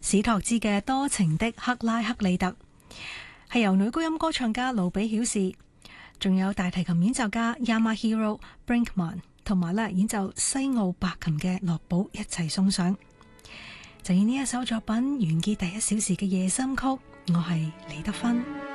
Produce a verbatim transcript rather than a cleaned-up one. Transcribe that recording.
史托茲嘅多情的克拉克里特，係由女高音歌唱家盧比曉示，仲有大提琴演奏家 Yamahiro Brinkman 同埋咧演奏西奧白琴嘅樂寶一齊送上。就以呢一首作品完結第一小時嘅夜深曲，我係李德芬。